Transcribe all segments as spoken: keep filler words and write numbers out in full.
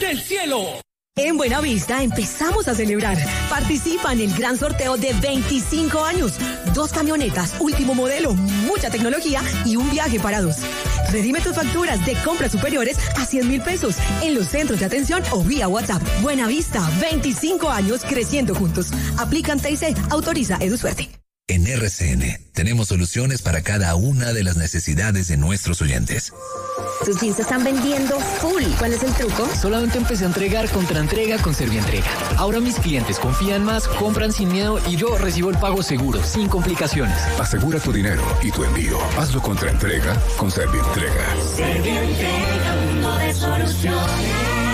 del cielo. En Buenavista empezamos a celebrar. Participa en el gran sorteo de veinticinco años. Dos camionetas, último modelo, mucha tecnología y un viaje para dos. Redime tus facturas de compras superiores a cien mil pesos en los centros de atención o vía WhatsApp. Buenavista, veinticinco años creciendo juntos. Aplican T I C, autoriza EduSuerte. En R C N tenemos soluciones para cada una de las necesidades de nuestros oyentes. Tus jeans se están vendiendo full. ¿Cuál es el truco? Solamente empecé a entregar contra entrega con Servientrega. Ahora mis clientes confían más, compran sin miedo y yo recibo el pago seguro, sin complicaciones. Asegura tu dinero y tu envío. Hazlo contra entrega con Servientrega. Servientrega, mundo de soluciones.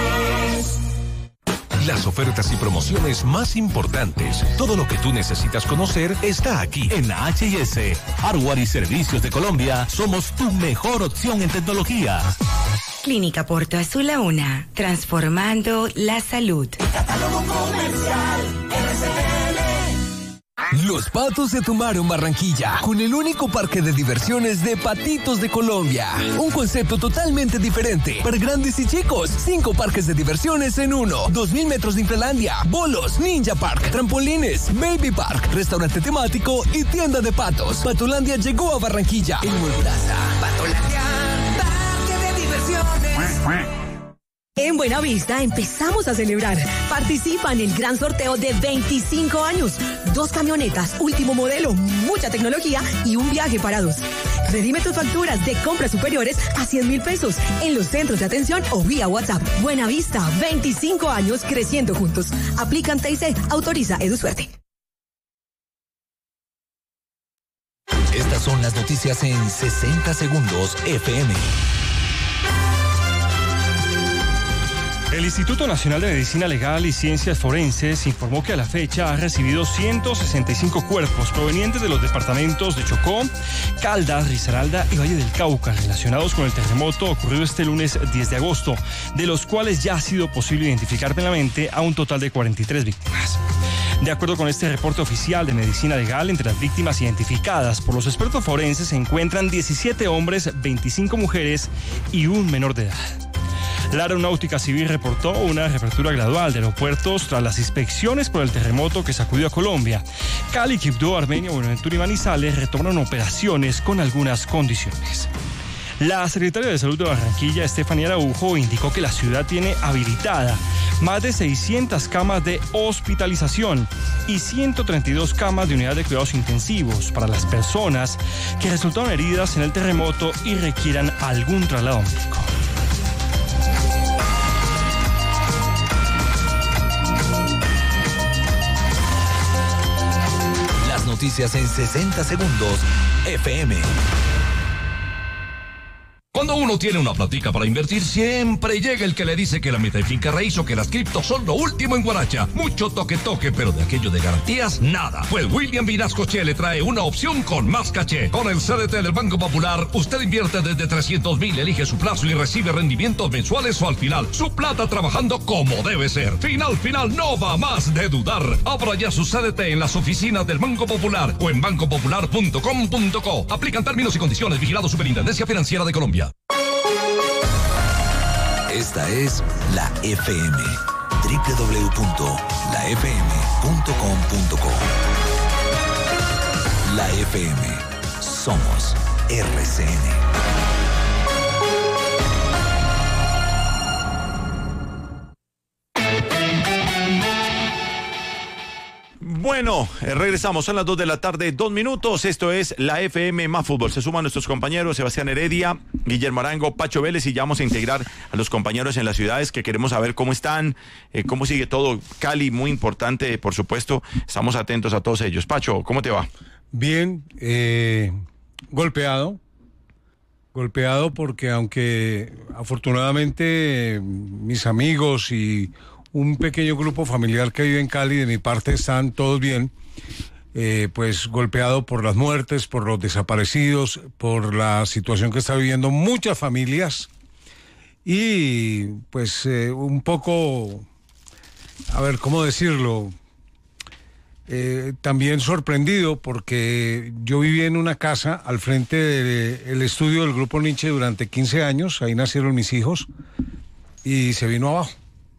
Las ofertas y promociones más importantes. Todo lo que tú necesitas conocer está aquí. En la H y S, Hardware y Servicios de Colombia, somos tu mejor opción en tecnología. Clínica Porto Azul a una, transformando la salud. Catálogo comercial, R C N. Los Patos se tomaron Barranquilla con el único parque de diversiones de patitos de Colombia. Un concepto totalmente diferente para grandes y chicos. Cinco parques de diversiones en uno. Dos mil metros de Infralandia, bolos, Ninja Park, trampolines, Baby Park, restaurante temático y tienda de patos. Patolandia llegó a Barranquilla. El Nuevo Plaza. Patolandia, parque de diversiones. En Buenavista empezamos a celebrar. Participa en el gran sorteo de veinticinco años. Dos camionetas, último modelo, mucha tecnología y un viaje para dos. Redime tus facturas de compras superiores a cien mil pesos en los centros de atención o vía WhatsApp. Buenavista, veinticinco años creciendo juntos. Aplican T I C, autoriza EduSuerte. Estas son las noticias en sesenta segundos F M. El Instituto Nacional de Medicina Legal y Ciencias Forenses informó que a la fecha ha recibido ciento sesenta y cinco cuerpos provenientes de los departamentos de Chocó, Caldas, Risaralda y Valle del Cauca relacionados con el terremoto ocurrido este lunes diez de agosto, de los cuales ya ha sido posible identificar plenamente a un total de cuarenta y tres víctimas. De acuerdo con este reporte oficial de Medicina Legal, entre las víctimas identificadas por los expertos forenses se encuentran diecisiete hombres, veinticinco mujeres y un menor de edad. La Aeronáutica Civil reportó una reapertura gradual de aeropuertos tras las inspecciones por el terremoto que sacudió a Colombia. Cali, Quibdó, Armenia, Buenaventura y Manizales retomaron operaciones con algunas condiciones. La secretaria de Salud de Barranquilla, Estefanía Araujo, indicó que la ciudad tiene habilitada más de seiscientas camas de hospitalización y ciento treinta y dos camas de unidad de cuidados intensivos para las personas que resultaron heridas en el terremoto y requieran algún traslado médico. Noticias en sesenta segundos F M. Cuando uno tiene una platica para invertir, siempre llega el que le dice que la meta y finca raíz o que las criptos son lo último en Guaracha. Mucho toque toque, pero de aquello de garantías, nada. Pues William Vinascoche le trae una opción con más caché. Con el C D T del Banco Popular, usted invierte desde trescientos mil, elige su plazo y recibe rendimientos mensuales o al final. Su plata trabajando como debe ser. Final, final, no va más de dudar. Abra ya su C D T en las oficinas del Banco Popular o en banco popular punto com punto co. Aplican términos y condiciones. Vigilado Superintendencia Financiera de Colombia. Esta es la F M, doble u doble u doble u punto la f m punto com punto co. La F M, somos R C N. Bueno, eh, regresamos, son las dos de la tarde, dos minutos, esto es la F M Más Fútbol. Se suman nuestros compañeros Sebastián Heredia, Guillermo Arango, Pacho Vélez y ya vamos a integrar a los compañeros en las ciudades que queremos saber cómo están, eh, cómo sigue todo. Cali, muy importante, por supuesto, estamos atentos a todos ellos. Pacho, ¿cómo te va? Bien, eh, golpeado, golpeado porque aunque afortunadamente mis amigos y un pequeño grupo familiar que vive en Cali, de mi parte están todos bien, eh, pues golpeado por las muertes, por los desaparecidos, por la situación que están viviendo muchas familias y pues eh, un poco, a ver, ¿cómo decirlo? Eh, también sorprendido porque yo viví en una casa al frente del estudio del Grupo Nietzsche durante quince años, ahí nacieron mis hijos y se vino abajo.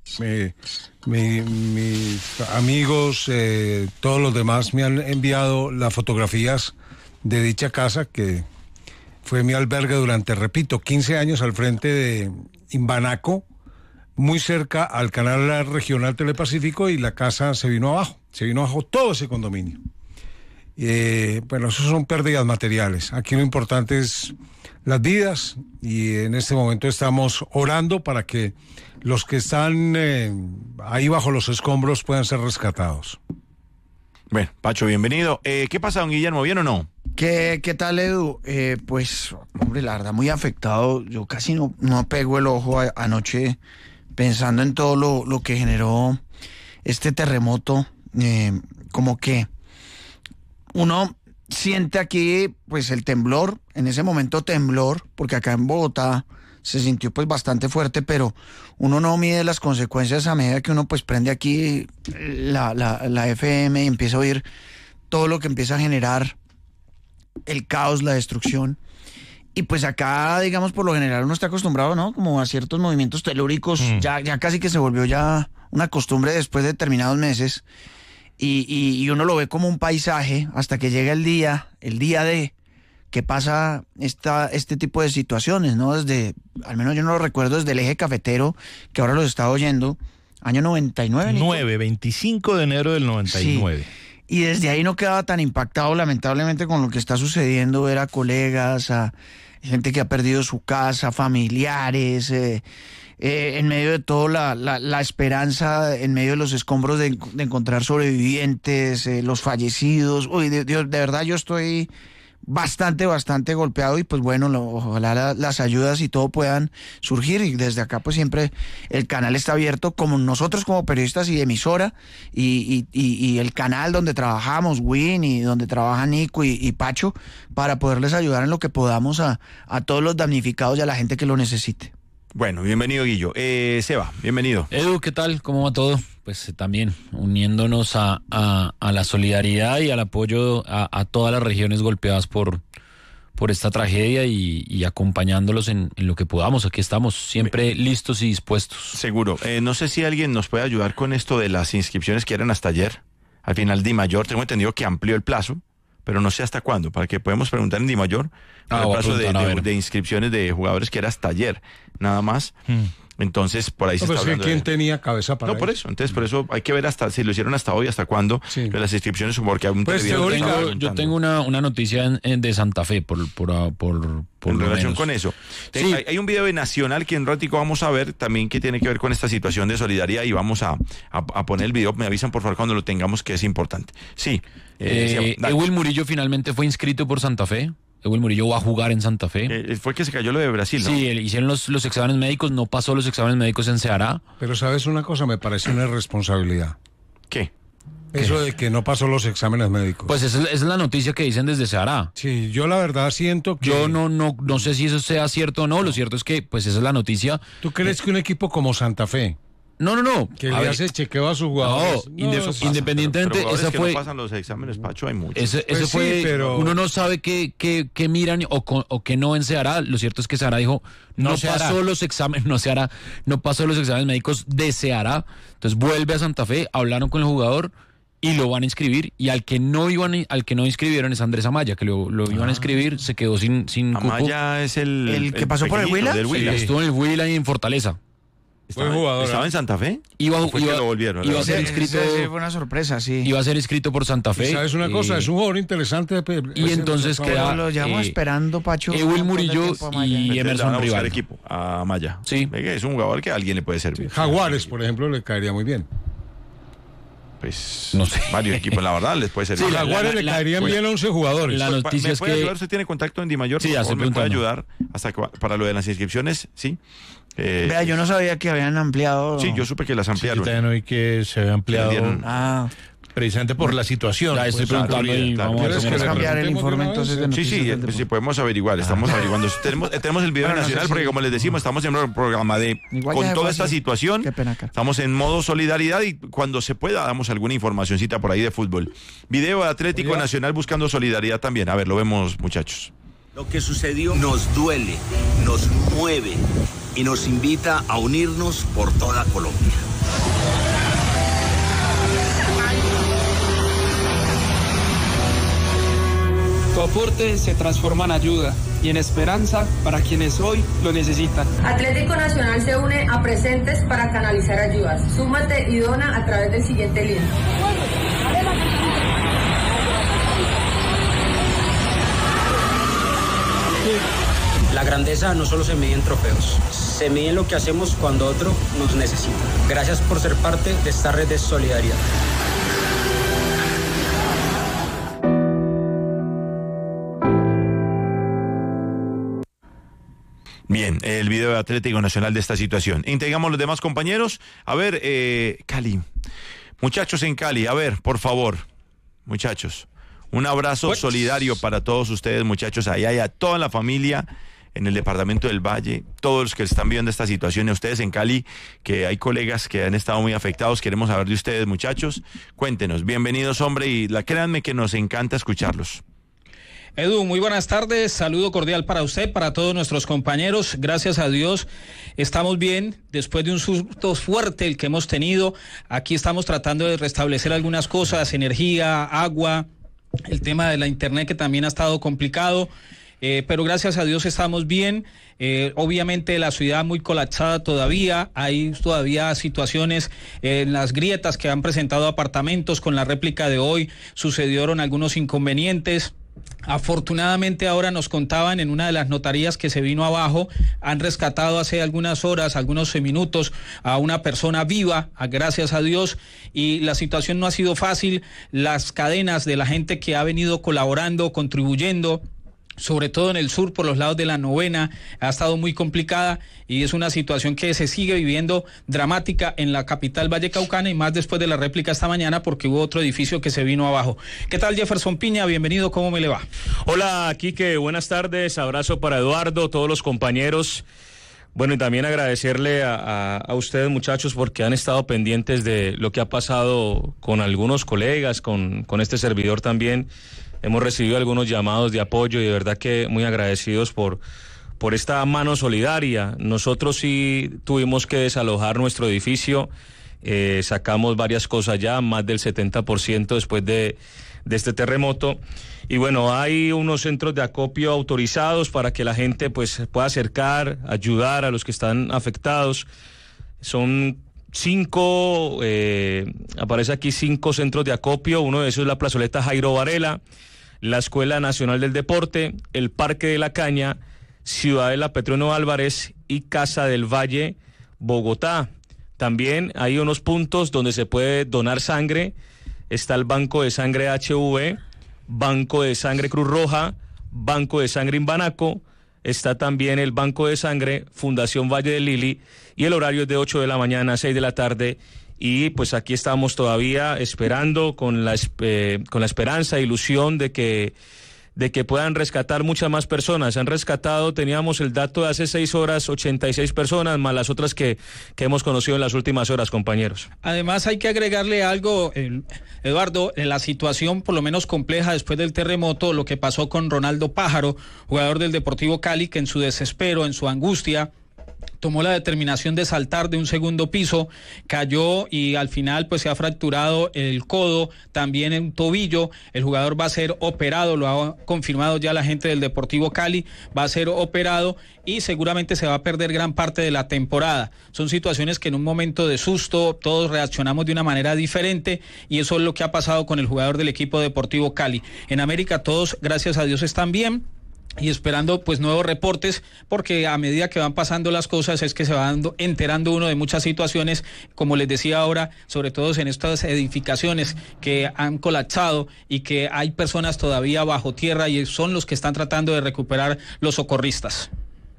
eh, mi- mis amigos, eh, todos los demás me han enviado las fotografías de dicha casa que fue mi albergue durante, repito, quince años al frente de Imbanaco, muy cerca al canal regional Telepacífico, y la casa se vino abajo, se vino abajo todo ese condominio. Eh, bueno, eso son pérdidas materiales. Aquí lo importante es las vidas, y en este momento estamos orando para que los que están eh, ahí bajo los escombros puedan ser rescatados. Bueno, Pacho, bienvenido. Eh, ¿Qué pasa, don Guillermo? ¿Bien o no? ¿Qué, qué tal, Edu? Eh, pues, hombre, la verdad, muy afectado. Yo casi no, no pego el ojo a, anoche pensando en todo lo, lo que generó este terremoto. Eh, como que uno siente aquí, pues, el temblor, en ese momento temblor, porque acá en Bogotá se sintió pues bastante fuerte, pero uno no mide las consecuencias a medida que uno pues prende aquí la, la, la F M y empieza a oír todo lo que empieza a generar el caos, la destrucción. Y pues acá, digamos, por lo general uno está acostumbrado, ¿no? Como a ciertos movimientos telúricos, mm. ya, ya casi que se volvió ya una costumbre después de determinados meses. Y, y, y uno lo ve como un paisaje hasta que llega el día, el día de que pasa esta, este tipo de situaciones, ¿no? Desde, al menos yo no lo recuerdo, desde el eje cafetero, que ahora los estaba oyendo, año noventa y nueve. nueve, veinticinco de enero del noventa y nueve. Sí. Y desde ahí no quedaba tan impactado, lamentablemente, con lo que está sucediendo, ver a colegas, a gente que ha perdido su casa, familiares, eh, eh, en medio de todo la, la, la esperanza, en medio de los escombros de, de encontrar sobrevivientes, eh, los fallecidos. Uy, de, de, de verdad yo estoy bastante, bastante golpeado, y pues bueno, lo, ojalá la, las ayudas y todo puedan surgir, y desde acá pues siempre el canal está abierto, como nosotros como periodistas y emisora, y, y, y, y el canal donde trabajamos, Win, y donde trabaja Nico y, y Pacho, para poderles ayudar en lo que podamos a, a todos los damnificados y a la gente que lo necesite. Bueno, bienvenido, Guillo. Eh, Seba, bienvenido. Edu, ¿qué tal? ¿Cómo va todo? Pues eh, también uniéndonos a, a, a la solidaridad y al apoyo a, a todas las regiones golpeadas por, por esta tragedia, y, y acompañándolos en, en lo que podamos. Aquí estamos, siempre listos y dispuestos. Seguro. Eh, no sé si alguien nos puede ayudar con esto de las inscripciones que eran hasta ayer. Al final, Dimayor, tengo entendido que amplió el plazo, pero no sé hasta cuándo, para que podamos preguntar en Dimayor Ah, el plazo de, preguntar, de, de inscripciones de jugadores, que era hasta ayer, nada más. Hmm. Entonces, por ahí no, se pero está hablando. ¿quién de... tenía cabeza para No, por eso. Entonces, por eso hay que ver hasta si lo hicieron hasta hoy, hasta cuándo, sí. Las inscripciones, porque aún pues yo tengo, yo tengo una, una noticia en, en de Santa Fe, por, por, por, por en relación menos. con eso. Sí. Hay, hay un video de Nacional que en ratico vamos a ver también, que tiene que ver con esta situación de solidaridad, y vamos a, a, a poner el video. Me avisan por favor cuando lo tengamos, que es importante. Sí. Eh, eh, Ewil Murillo finalmente fue inscrito por Santa Fe. Ewil Murillo va a jugar en Santa Fe. Eh, fue que se cayó lo de Brasil, ¿no? Sí, hicieron los, los exámenes médicos, no pasó los exámenes médicos en Ceará. Pero ¿sabes una cosa? Me parece una irresponsabilidad. ¿Qué? Eso ¿Qué? de que no pasó los exámenes médicos. Pues esa es, esa es la noticia que dicen desde Ceará. Sí, yo la verdad siento que... Yo no, no, no sé si eso sea cierto o no, lo cierto es que pues esa es la noticia. ¿Tú crees que un equipo como Santa Fe... No, no, no. Que le hace chequeo a sus jugadores. No, no independientemente, pero, pero esa que fue. No pasan los exámenes, Pacho, hay muchos. Ese, ese pues fue. Sí, pero... Uno no sabe qué, qué, qué miran o, o qué no en Ceará. Lo cierto es que Ceará dijo no, no pasó los exámenes, no Ceará, no pasó los exámenes médicos de Ceará. Entonces vuelve a Santa Fe, hablaron con el jugador y lo van a inscribir, y al que no iban, al que no inscribieron es Andrés Amaya, que lo, lo iban ah. a inscribir, se quedó sin, sin Amaya cupo. es el, el que pasó por el Huila. Sí, estuvo en el Huila y en Fortaleza. ¿Estaba, jugador, ¿Estaba en Santa Fe? Iba, fue iba, que lo volvieron, iba a ser inscrito. Sí, fue una sorpresa, sí. Iba a ser inscrito por Santa Fe. ¿Y sabes una cosa? Eh, es un jugador interesante. Y entonces queda. Lo llevamos eh, esperando, Pacho. Ewil Murillo y Emerson Rival. equipo a Maya. Sí. Es un jugador que a alguien le puede servir. Sí. Jaguares, por ejemplo, le caería muy bien. Pues no sé. Varios equipos, la verdad, les puede servir. Sí, Jaguares le caerían pues, bien a once jugadores. La noticia ¿Me es puede que... ayudar? ¿Usted tiene contacto en Dimayor? Sí, ¿O me puede ayudar hasta que, para lo de las inscripciones? Sí. Eh, Vea, yo no sabía que habían ampliado. Sí, yo supe que las ampliaron. Sí, yo también oí que se había ampliado. Ah. Precisamente por la situación. Ya estoy pues, preguntando y claro. vamos a cambiar el informe entonces de Sí, sí, pues, sí, podemos averiguar, estamos ah. averiguando. tenemos, tenemos el video bueno, nacional no sé, porque sí. como les decimos, estamos en un programa de Igual con toda esta fácil. situación. Qué pena, estamos en modo solidaridad y cuando se pueda damos alguna informacioncita por ahí de fútbol. Video de Atlético Oye. Nacional buscando solidaridad también. A ver, lo vemos, muchachos. Lo que sucedió nos duele, nos mueve. y nos invita a unirnos por toda Colombia. Tu aporte se transforma en ayuda y en esperanza para quienes hoy lo necesitan. Atlético Nacional se une a Presentes para canalizar ayudas. Súmate y dona a través del siguiente link. La grandeza no solo se mide en trofeos, se mide en lo que hacemos cuando otro nos necesita. Gracias por ser parte de esta red de solidaridad. Bien, el video de Atlético Nacional de esta situación. Integramos los demás compañeros. A ver, eh, Cali. Muchachos en Cali, a ver, por favor. Muchachos, un abrazo pues... solidario para todos ustedes, muchachos. Allá y a toda la familia en el departamento del Valle. Todos los que están viendo esta situación. Y a ustedes en Cali, que hay colegas que han estado muy afectados. Queremos saber de ustedes, muchachos. Cuéntenos. Bienvenidos, hombre. Y la, créanme que nos encanta escucharlos. Edu, muy buenas tardes, saludo cordial para usted, para todos nuestros compañeros, gracias a Dios estamos bien, después de un susto fuerte el que hemos tenido, aquí estamos tratando de restablecer algunas cosas, energía, agua, el tema de la internet que también ha estado complicado, eh, pero gracias a Dios estamos bien, eh, obviamente la ciudad muy colapsada todavía, hay todavía situaciones eh, en las grietas que han presentado apartamentos, con la réplica de hoy sucedieron algunos inconvenientes. Afortunadamente ahora nos contaban en una de las notarías que se vino abajo, han rescatado hace algunas horas, algunos minutos a una persona viva, gracias a Dios, y la situación no ha sido fácil, las cadenas de la gente que ha venido colaborando, contribuyendo, sobre todo en el sur, por los lados de la novena, ha estado muy complicada y es una situación que se sigue viviendo dramática en la capital vallecaucana y más después de la réplica esta mañana porque hubo otro edificio que se vino abajo. ¿Qué tal, Jefferson Piña? Bienvenido, ¿cómo me le va? Hola, Quique, buenas tardes, abrazo para Eduardo, todos los compañeros. Bueno, y también agradecerle a, a, a ustedes, muchachos, porque han estado pendientes de lo que ha pasado con algunos colegas, con, con este servidor también. Hemos recibido algunos llamados de apoyo y de verdad que muy agradecidos por, por esta mano solidaria. Nosotros sí tuvimos que desalojar nuestro edificio, eh, sacamos varias cosas ya, más del setenta por ciento después de, de este terremoto. Y bueno, hay unos centros de acopio autorizados para que la gente pues pueda acercar, ayudar a los que están afectados. Son cinco, eh, aparece aquí cinco centros de acopio, uno de esos es la plazoleta Jairo Varela, la Escuela Nacional del Deporte, el Parque de la Caña, Ciudadela Petronio Álvarez y Casa del Valle, Bogotá. También hay unos puntos donde se puede donar sangre, está el Banco de Sangre H V, Banco de Sangre Cruz Roja, Banco de Sangre Imbanaco, está también el Banco de Sangre Fundación Valle de Lili y el horario es de ocho de la mañana a seis de la tarde y pues aquí estamos todavía esperando con la, eh, con la esperanza e ilusión de que, de que puedan rescatar muchas más personas. Han rescatado, teníamos el dato de hace seis horas, ochenta y seis personas, más las otras que, que hemos conocido en las últimas horas, compañeros. Además hay que agregarle algo, eh, Eduardo, en la situación por lo menos compleja después del terremoto, lo que pasó con Ronaldo Pájaro, jugador del Deportivo Cali, que en su desespero, en su angustia, tomó la determinación de saltar de un segundo piso, cayó y al final pues se ha fracturado el codo, también un tobillo. El jugador va a ser operado, lo ha confirmado ya la gente del Deportivo Cali, va a ser operado y seguramente se va a perder gran parte de la temporada. Son situaciones que en un momento de susto todos reaccionamos de una manera diferente y eso es lo que ha pasado con el jugador del equipo Deportivo Cali. En América todos, gracias a Dios, están bien. Y esperando pues nuevos reportes, porque a medida que van pasando las cosas es que se va dando, enterando uno de muchas situaciones, como les decía ahora, sobre todo en estas edificaciones que han colapsado y que hay personas todavía bajo tierra y son los que están tratando de recuperar los socorristas.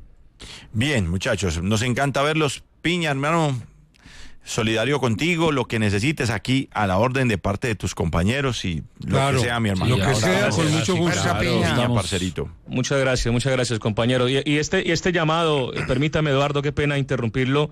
Bien, muchachos, nos encanta verlos. Piña, hermano, solidario contigo, lo que necesites aquí a la orden de parte de tus compañeros y lo claro, que sea, mi hermano. Lo que sea, con mucho gusto. Claro, Piña, parcerito. Muchas gracias, muchas gracias, compañero. Y, y este y este llamado, eh, permítame, Eduardo, qué pena interrumpirlo.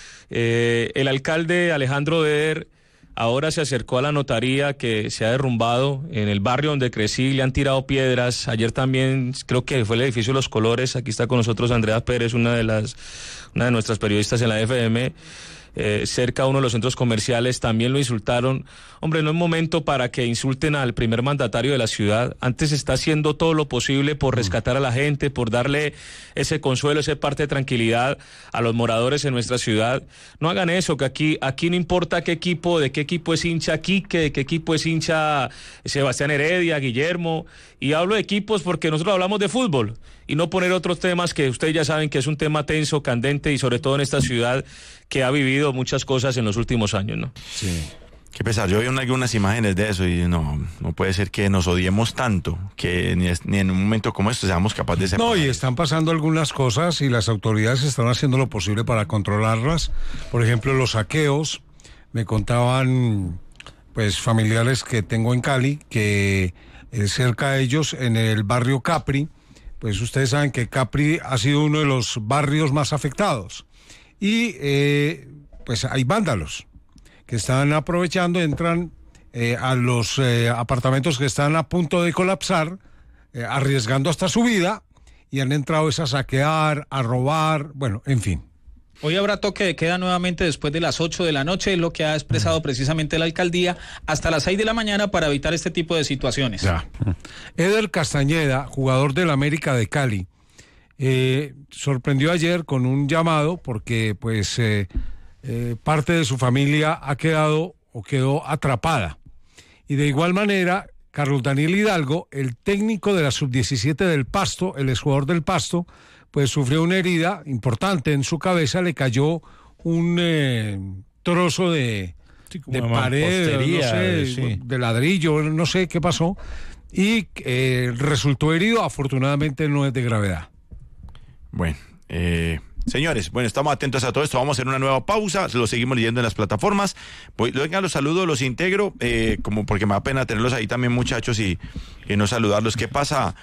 Eh, el alcalde Alejandro Beder ahora se acercó a la notaría que se ha derrumbado en el barrio donde crecí, le han tirado piedras. Ayer también creo que fue el edificio Los Colores, aquí está con nosotros Andrea Pérez, una de las una de nuestras periodistas en la F M, eh, cerca a uno de los centros comerciales, también lo insultaron. Hombre, no es momento para que insulten al primer mandatario de la ciudad. Antes está haciendo todo lo posible por rescatar a la gente, por darle ese consuelo, ese parte de tranquilidad a los moradores en nuestra ciudad. No hagan eso, que aquí, aquí no importa qué equipo, de qué equipo es hincha Quique, de qué equipo es hincha Sebastián Heredia, Guillermo, y hablo de equipos porque nosotros hablamos de fútbol, y no poner otros temas que ustedes ya saben que es un tema tenso, candente, y sobre todo en esta ciudad que ha vivido muchas cosas en los últimos años, ¿no? Sí. Qué pesar, yo vi una, algunas imágenes de eso y no, no puede ser que nos odiemos tanto, que ni, ni en un momento como este seamos capaces de separar. No, y están pasando algunas cosas y las autoridades están haciendo lo posible para controlarlas. Por ejemplo, los saqueos. Me contaban, pues, familiares que tengo en Cali, que eh, cerca de ellos, en el barrio Capri, pues ustedes saben que Capri ha sido uno de los barrios más afectados. Y, eh, pues, hay vándalos que están aprovechando, entran eh, a los eh, apartamentos que están a punto de colapsar, eh, arriesgando hasta su vida, y han entrado es a saquear, a robar, bueno, en fin. Hoy habrá toque de queda nuevamente después de las ocho de la noche, es lo que ha expresado precisamente la alcaldía, hasta las seis de la mañana para evitar este tipo de situaciones. Ya. Eder Castañeda, jugador del América de Cali, eh, sorprendió ayer con un llamado porque pues eh, eh, parte de su familia ha quedado o quedó atrapada. Y de igual manera, Carlos Daniel Hidalgo, el técnico de la sub diecisiete del Pasto, el exjugador del Pasto, pues sufrió una herida importante en su cabeza, le cayó un eh, trozo de, sí, de pared, no sé, sí. de ladrillo, no sé qué pasó, y eh, resultó herido, afortunadamente no es de gravedad. Bueno, eh, señores, bueno, estamos atentos a todo esto, vamos a hacer una nueva pausa, lo seguimos leyendo en las plataformas. Voy, venga, los saludo, los integro, eh, como porque me da pena tenerlos ahí también, muchachos, y, y no saludarlos. ¿Qué pasa,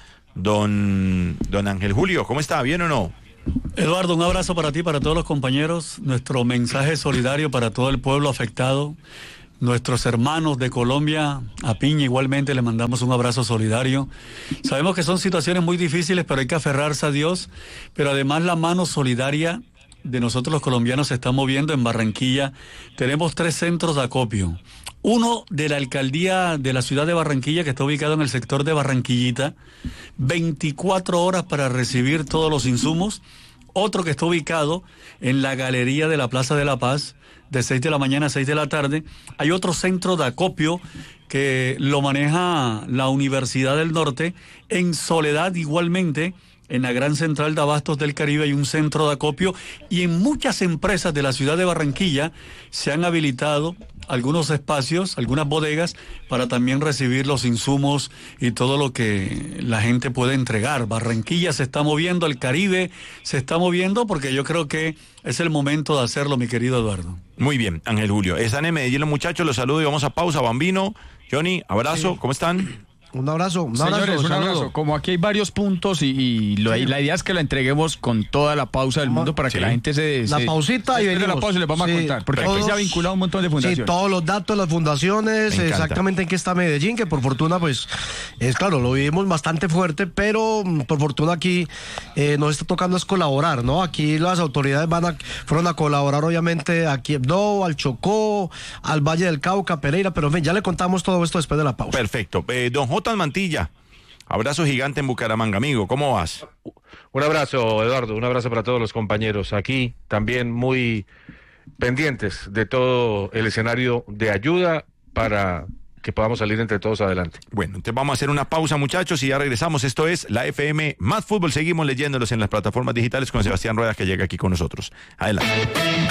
don, don Ángel Julio? ¿Cómo está? ¿Bien o no? Eduardo, un abrazo para ti, para todos los compañeros, nuestro mensaje solidario para todo el pueblo afectado. Nuestros hermanos de Colombia, a Piña igualmente le mandamos un abrazo solidario. Sabemos que son situaciones muy difíciles, pero hay que aferrarse a Dios. Pero además la mano solidaria de nosotros los colombianos se está moviendo en Barranquilla. Tenemos tres centros de acopio. Uno de la alcaldía de la ciudad de Barranquilla, que está ubicado en el sector de Barranquillita, veinticuatro horas para recibir todos los insumos. Otro que está ubicado en la galería de la Plaza de la Paz, de seis de la mañana a seis de la tarde. Hay otro centro de acopio que lo maneja la Universidad del Norte. En Soledad igualmente, en la gran central de abastos del Caribe hay un centro de acopio, y en muchas empresas de la ciudad de Barranquilla se han habilitado algunos espacios, algunas bodegas, para también recibir los insumos y todo lo que la gente puede entregar. Barranquilla se está moviendo, el Caribe se está moviendo, porque yo creo que es el momento de hacerlo, mi querido Eduardo. Muy bien, Ángel Julio. Están en Medellín los muchachos, los saludo y vamos a pausa. Bambino, Johnny, abrazo, ¿cómo están? Un abrazo, un Señores, abrazo, un abrazo. Como aquí hay varios puntos y, y lo, sí. la idea es que la entreguemos con toda la pausa del mundo para sí. que la gente se... La se, pausita y venimos. La pausa les vamos sí, a contar, porque todos, aquí se ha vinculado un montón de fundaciones. Sí, todos los datos, las fundaciones, exactamente en qué está Medellín, que por fortuna, pues, es claro, lo vivimos bastante fuerte, pero por fortuna aquí eh, nos está tocando es colaborar, ¿no? Aquí las autoridades van a, fueron a colaborar, obviamente, a Quiebdó, al Chocó, al Valle del Cauca, Pereira, pero en fin, ya le contamos todo esto después de la pausa. Perfecto. Eh, don J. Mantilla. Abrazo gigante en Bucaramanga, amigo. ¿Cómo vas? Un abrazo, Eduardo. Un abrazo para todos los compañeros. Aquí también muy pendientes de todo el escenario de ayuda para que podamos salir entre todos adelante. Bueno, entonces vamos a hacer una pausa, muchachos, y ya regresamos. Esto es la F M Más Fútbol. Seguimos leyéndolos en las plataformas digitales con Sebastián Rueda, que llega aquí con nosotros. Adelante.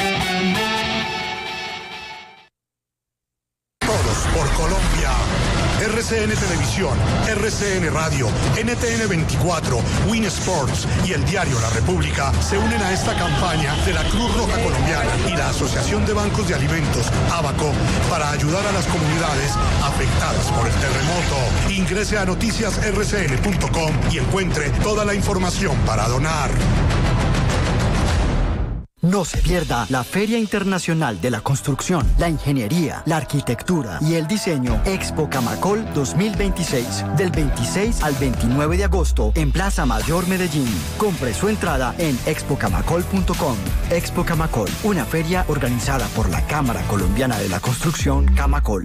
Todos por Colombia. R C N Televisión, R C N Radio, N T N veinticuatro, Win Sports y el diario La República se unen a esta campaña de la Cruz Roja Colombiana y la Asociación de Bancos de Alimentos, ABACO, para ayudar a las comunidades afectadas por el terremoto. Ingrese a noticias r c n punto com y encuentre toda la información para donar. No se pierda la Feria Internacional de la Construcción, la Ingeniería, la Arquitectura y el Diseño Expo Camacol dos mil veintiséis, del veintiséis al veintinueve de agosto en Plaza Mayor Medellín. Compre su entrada en expo camacol punto com. Expo Camacol, una feria organizada por la Cámara Colombiana de la Construcción, Camacol.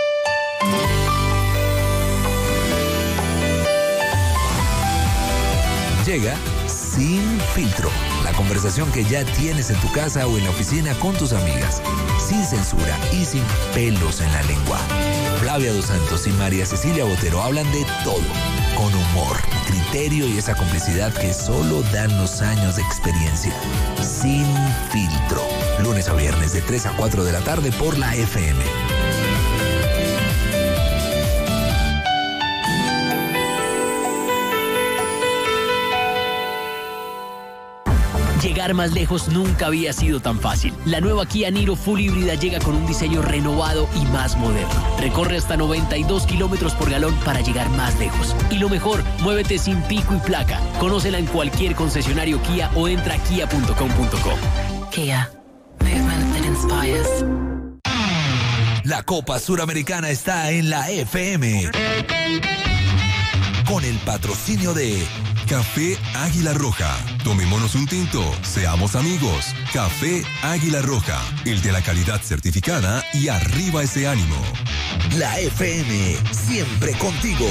Llega Sin Filtro, la conversación que ya tienes en tu casa o en la oficina con tus amigas, sin censura y sin pelos en la lengua. Flavia Dos Santos y María Cecilia Botero hablan de todo, con humor, criterio y esa complicidad que solo dan los años de experiencia. Sin Filtro, lunes a viernes de tres a cuatro de la tarde por la F M. Llegar más lejos nunca había sido tan fácil. La nueva Kia Niro Full híbrida llega con un diseño renovado y más moderno. Recorre hasta noventa y dos kilómetros por galón para llegar más lejos. Y lo mejor, muévete sin pico y placa. Conócela en cualquier concesionario Kia o entra a kia punto com punto co. Kia. Movement that inspires. La Copa Suramericana está en la F M. Con el patrocinio de Café Águila Roja. Tomémonos un tinto, seamos amigos. Café Águila Roja, el de la calidad certificada y arriba ese ánimo. La F M, siempre contigo.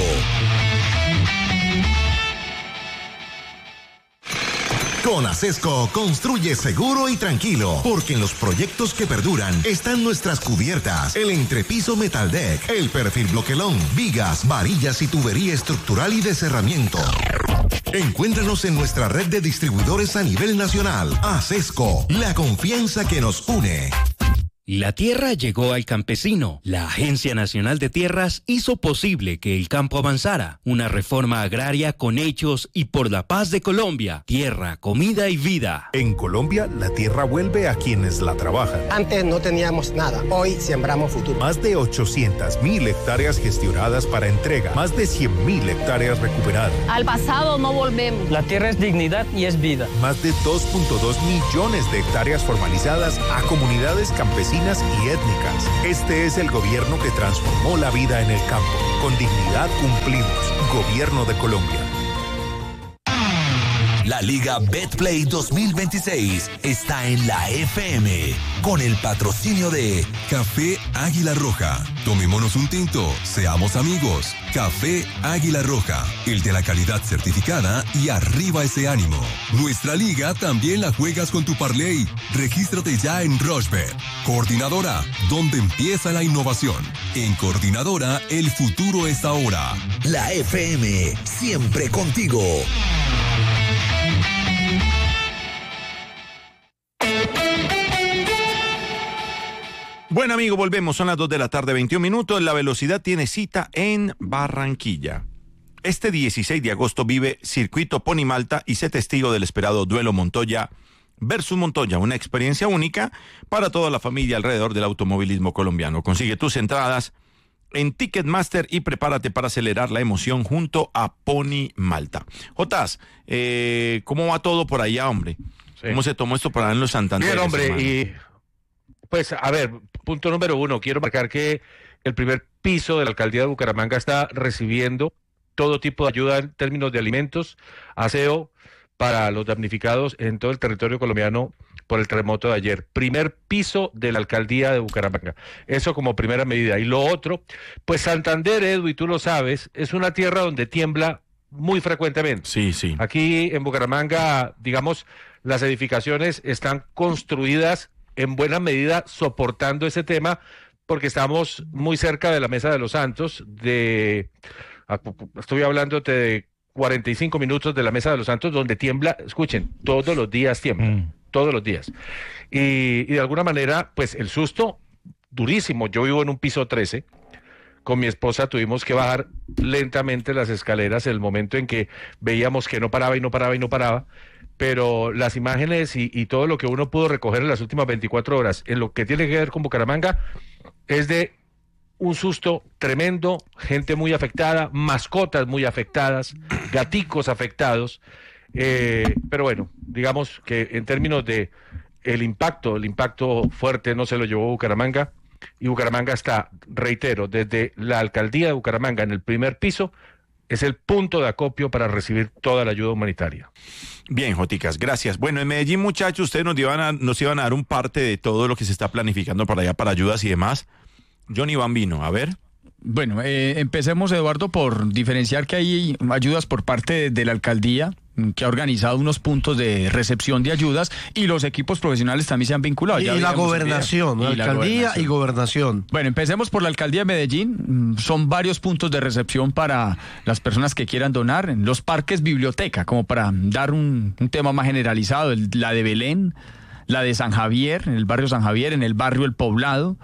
Con Acesco, construye seguro y tranquilo, porque en los proyectos que perduran están nuestras cubiertas, el entrepiso Metal Deck, el perfil bloquelón, vigas, varillas y tubería estructural y de cerramiento. Encuéntranos en nuestra red de distribuidores a nivel nacional. Acesco, la confianza que nos une. La tierra llegó al campesino. La Agencia Nacional de Tierras hizo posible que el campo avanzara. Una reforma agraria con hechos y por la paz de Colombia. Tierra, comida y vida. En Colombia, la tierra vuelve a quienes la trabajan. Antes no teníamos nada, hoy sembramos futuro. Más de ochocientas mil hectáreas gestionadas para entrega. Más de cien mil hectáreas recuperadas. Al pasado no volvemos. La tierra es dignidad y es vida. Más de dos punto dos millones de hectáreas formalizadas a comunidades campesinas y étnicas. Este es el gobierno que transformó la vida en el campo. Con dignidad cumplimos. Gobierno de Colombia. La Liga Betplay dos mil veintiséis está en la F M con el patrocinio de Café Águila Roja. Tomémonos un tinto, seamos amigos. Café Águila Roja, el de la calidad certificada y arriba ese ánimo. Nuestra liga también la juegas con tu parlay. Regístrate ya en Rochebet. Coordinadora, donde empieza la innovación. En Coordinadora, el futuro es ahora. La F M, siempre contigo. Bueno, amigo, volvemos. Son las dos de la tarde, veintiún minutos. La Velocidad tiene cita en Barranquilla. Este dieciséis de agosto vive Circuito Pony Malta y sé testigo del esperado duelo Montoya versus Montoya. Una experiencia única para toda la familia alrededor del automovilismo colombiano. Consigue tus entradas en Ticketmaster y prepárate para acelerar la emoción junto a Pony Malta. Jotas, eh, ¿cómo va todo por allá, hombre? Sí. ¿Cómo se tomó esto por allá en los Santander? Bien, hombre, hermano? Y pues, a ver, punto número uno, quiero marcar que el primer piso de la alcaldía de Bucaramanga está recibiendo todo tipo de ayuda en términos de alimentos, aseo para los damnificados en todo el territorio colombiano por el terremoto de ayer. Primer piso de la alcaldía de Bucaramanga. Eso como primera medida. Y lo otro, pues Santander, Edu, y tú lo sabes, es una tierra donde tiembla muy frecuentemente. Sí, sí. Aquí en Bucaramanga, digamos, las edificaciones están construidas en buena medida soportando ese tema, porque estamos muy cerca de la Mesa de los Santos, de, estoy hablándote de cuarenta y cinco minutos de la Mesa de los Santos, donde tiembla, escuchen, todos los días tiembla, mm. todos los días. Y, y de alguna manera, pues el susto, durísimo. Yo vivo en un piso trece, con mi esposa tuvimos que bajar lentamente las escaleras el momento en que veíamos que no paraba y no paraba y no paraba, pero las imágenes y, y todo lo que uno pudo recoger en las últimas veinticuatro horas en lo que tiene que ver con Bucaramanga es de un susto tremendo, gente muy afectada, mascotas muy afectadas, gaticos afectados, eh, pero bueno, digamos que en términos de el impacto, el impacto fuerte no se lo llevó Bucaramanga, y Bucaramanga está, reitero, desde la alcaldía de Bucaramanga en el primer piso, es el punto de acopio para recibir toda la ayuda humanitaria. Bien, Joticas, gracias. Bueno, en Medellín, muchachos, ustedes nos iban a, nos iban a dar un parte de todo lo que se está planificando para allá, para ayudas y demás. Johnny Bambino, a ver. Bueno, eh, empecemos, Eduardo, por diferenciar que hay ayudas por parte de, de la alcaldía, que ha organizado unos puntos de recepción de ayudas, y los equipos profesionales también se han vinculado. Y, ya y la gobernación, y alcaldía la gobernación. y gobernación. Bueno, empecemos por la alcaldía de Medellín. Son varios puntos de recepción para las personas que quieran donar. En los parques biblioteca, como para dar un, un tema más generalizado, el, la de Belén, la de San Javier, en el barrio San Javier, en el barrio El Poblado,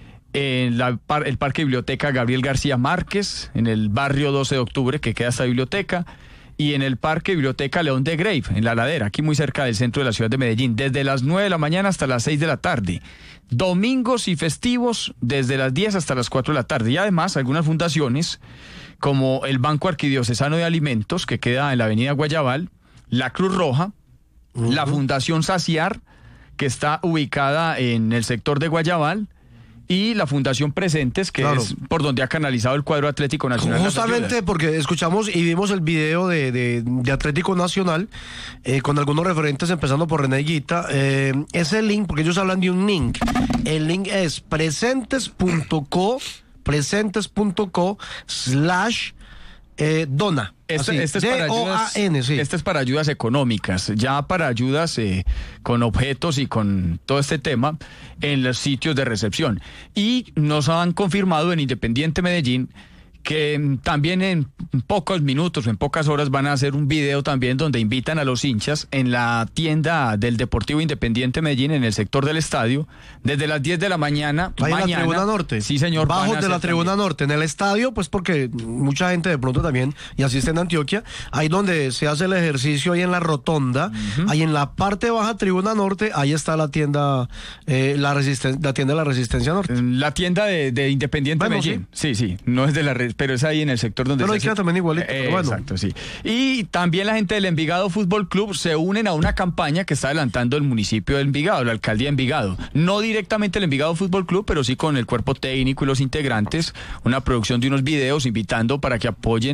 en la, el Parque Biblioteca Gabriel García Márquez, en el barrio doce de octubre, que queda esta biblioteca, y en el Parque Biblioteca León de Grave, en La Ladera, aquí muy cerca del centro de la ciudad de Medellín, desde las nueve de la mañana hasta las seis de la tarde. Domingos y festivos desde las diez hasta las cuatro de la tarde. Y además algunas fundaciones, como el Banco Arquidiocesano de Alimentos, que queda en la avenida Guayabal, la Cruz Roja, uh-huh. la Fundación Saciar, que está ubicada en el sector de Guayabal, y la Fundación Presentes, que claro. es por donde ha canalizado el cuadro Atlético Nacional. Justamente porque escuchamos y vimos el video de, de, de Atlético Nacional eh, con algunos referentes, empezando por René Guita. Eh, ese link, porque ellos hablan de un link, el link es presentes punto co, presentes punto co slash eh, dona. Este, este, es para ayudas, sí. este es para ayudas económicas, ya para ayudas eh, con objetos y con todo este tema en los sitios de recepción. Y nos han confirmado en Independiente Medellín que también en pocos minutos, en pocas horas, van a hacer un video también donde invitan a los hinchas en la tienda del Deportivo Independiente Medellín, en el sector del estadio, desde las diez de la mañana. Ahí mañana, en la Tribuna Norte. Sí, señor. Bajos de la Tribuna también. Norte, en el estadio, pues porque mucha gente de pronto también, y asiste en Antioquia, ahí donde se hace el ejercicio, ahí en la rotonda, uh-huh. ahí en la parte baja Tribuna Norte, ahí está la tienda, eh, la, resisten- la tienda de la Resistencia Norte. La tienda de, de Independiente bueno, Medellín. Sí. sí, sí, no es de la red, pero es ahí en el sector donde pero se ahí queda hace... también igualito. Eh, bueno. Exacto, sí. Y también la gente del Envigado Fútbol Club se unen a una campaña que está adelantando el municipio de Envigado, la alcaldía de Envigado. No directamente el Envigado Fútbol Club, pero sí con el cuerpo técnico y los integrantes, una producción de unos videos invitando para que apoyen